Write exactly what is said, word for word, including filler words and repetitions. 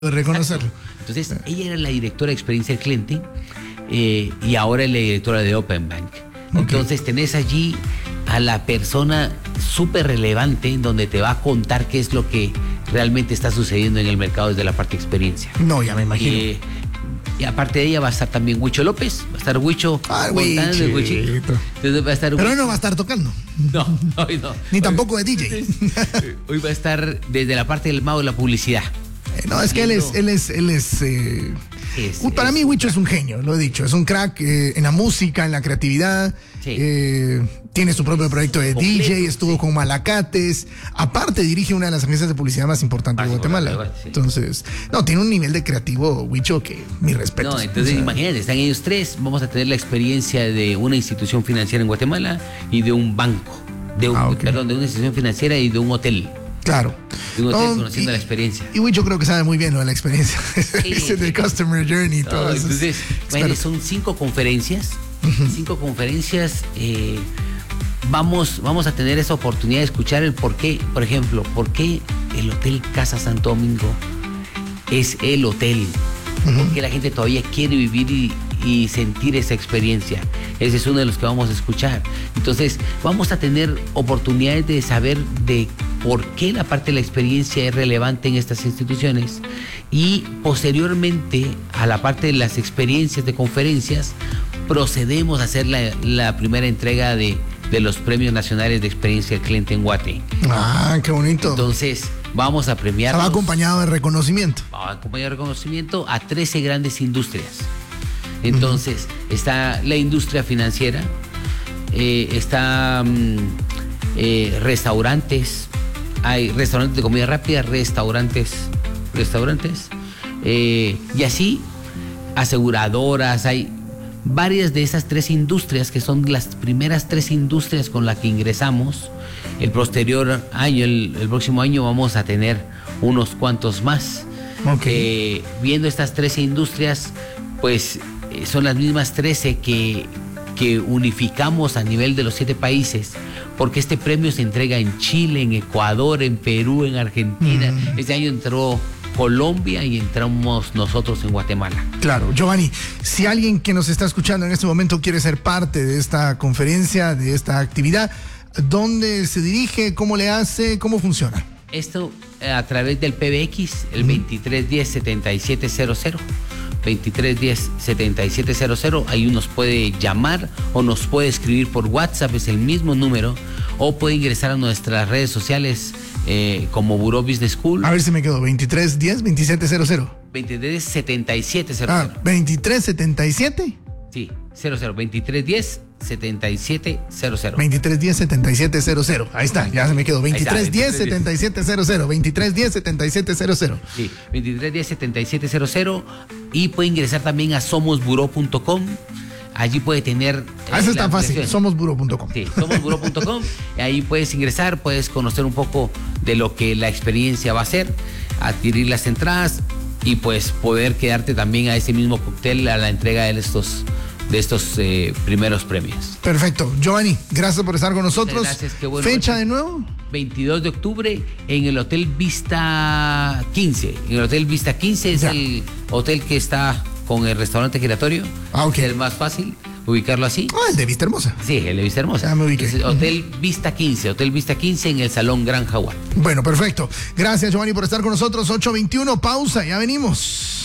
reconocerlo. Exacto. Entonces, ella era la directora de experiencia del cliente eh, y ahora es la directora de Open Bank. Okay. Entonces, tenés allí a la persona súper relevante donde te va a contar qué es lo que realmente está sucediendo en el mercado desde la parte de experiencia. No, ya me imagino. Eh, y aparte de ella va a estar también Huicho López, va a estar Huicho. Ah, Huichito. Entonces va a estar Pero hoy Huicho. no va a estar tocando. No, hoy no. Ni hoy, tampoco de D J. Hoy va a estar desde la parte del mago de la publicidad. Eh, no, es que él es, él es, él es, eh, es para es mí Huicho es un genio, lo he dicho, es un crack eh, en la música, en la creatividad, sí. eh, tiene su propio proyecto de completo, D J, estuvo sí. con Malacates, aparte dirige una de las agencias de publicidad más importantes de Guatemala. Igual, sí. Entonces, no, tiene un nivel de creativo Huicho que mi respeto. No, entonces o sea, imagínate, están ellos tres, vamos a tener la experiencia de una institución financiera en Guatemala y de un banco, de un, ah, okay. perdón, de una institución financiera y de un hotel. Claro. De un hotel no, conociendo y, la experiencia. Y Huicho creo que sabe muy bien lo de la experiencia. Sí, sí. de Customer Journey y no, todo eso. Entonces, bueno, son cinco conferencias. Uh-huh. Cinco conferencias. Eh, vamos, vamos a tener esa oportunidad de escuchar el por qué, por ejemplo, por qué el Hotel Casa Santo Domingo es el hotel. Uh-huh. Por qué la gente todavía quiere vivir y, y sentir esa experiencia. Ese es uno de los que vamos a escuchar. Entonces, vamos a tener oportunidades de saber de por qué la parte de la experiencia es relevante en estas instituciones y posteriormente a la parte de las experiencias de conferencias procedemos a hacer la, la primera entrega de, de los premios nacionales de experiencia del cliente en Guate. Ah, qué bonito. Entonces vamos a premiar. Va acompañado de reconocimiento. Va acompañado de reconocimiento a trece grandes industrias. Entonces uh-huh. está la industria financiera, eh, está um, eh, restaurantes. Hay restaurantes de comida rápida, restaurantes, restaurantes, eh, y así aseguradoras. Hay varias de esas tres industrias que son las primeras tres industrias con las que ingresamos. El posterior año, el, el próximo año vamos a tener unos cuantos más. Okay. Eh, viendo estas trece industrias, pues eh, son las mismas trece que, que unificamos a nivel de los siete países. Porque este premio se entrega en Chile, en Ecuador, en Perú, en Argentina. Mm. Este año entró Colombia y entramos nosotros en Guatemala. Claro, Giovanni, si alguien que nos está escuchando en este momento quiere ser parte de esta conferencia, de esta actividad, ¿dónde se dirige? ¿Cómo le hace? ¿Cómo funciona? Esto a través del P B X, el mm. veintitrés diez setenta y siete cero cero. veintitrés diez setenta y siete cero cero, ahí nos puede llamar o nos puede escribir por WhatsApp, es el mismo número, o puede ingresar a nuestras redes sociales eh, como Buró Business School. A ver si me quedo, veintitrés diez veintisiete cero cero. veintitrés setenta y siete cero cero. Ah, veintitrés setenta y siete. Sí, cero cero, veintitrés diez setenta y siete cero cero. veintitrés diez setenta y siete cero cero. Ahí está, ya se me quedó. veintitrés diez setenta y siete cero cero. veintitrés diez setenta y siete cero cero. Sí, veintitrés diez setenta y siete cero cero. Y puede ingresar también a somos buró punto com. Allí puede tener. Eh, ah, eso está fácil, somos buró punto com. Sí, somos buró punto com. Ahí puedes ingresar, puedes conocer un poco de lo que la experiencia va a ser, adquirir las entradas y pues poder quedarte también a ese mismo cóctel a la entrega de estos. de estos eh, primeros premios. Perfecto. Giovanni, gracias por estar con nosotros. Muchas gracias, qué bueno. ¿Fecha de nuevo? veintidós de octubre en el Hotel Vista quince. En el Hotel Vista quince es ya. el hotel que está con el restaurante giratorio. Ah, ok. Es el más fácil ubicarlo así. Ah, el de Vista Hermosa. Sí, el de Vista Hermosa. Ya me ubiqué. Entonces, Hotel uh-huh. Vista quince, Hotel Vista quince en el Salón Gran Jaguar. Bueno, perfecto. Gracias, Giovanni, por estar con nosotros. ocho veintiuno, pausa, ya venimos.